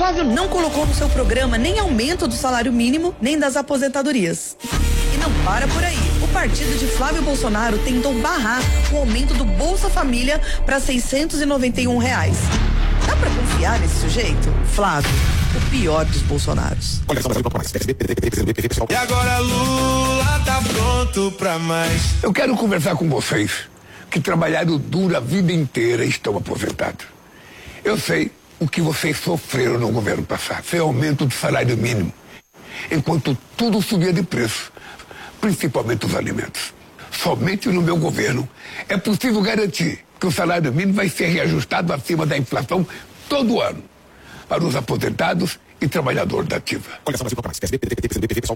Flávio não colocou no seu programa nem aumento do salário mínimo, nem das aposentadorias. E não para por aí. O partido de Flávio Bolsonaro tentou barrar o aumento do Bolsa Família para R$691. Dá pra confiar nesse sujeito? Flávio, o pior dos Bolsonaros. E agora Lula tá pronto pra mais. Eu quero conversar com vocês que trabalharam duro a vida inteira e estão aposentados. Eu sei o que vocês sofreram no governo passado. Foi aumento do salário mínimo, enquanto tudo subia de preço, principalmente os alimentos. Somente no meu governo é possível garantir que o salário mínimo vai ser reajustado acima da inflação todo ano para os aposentados e trabalhadores da ativa.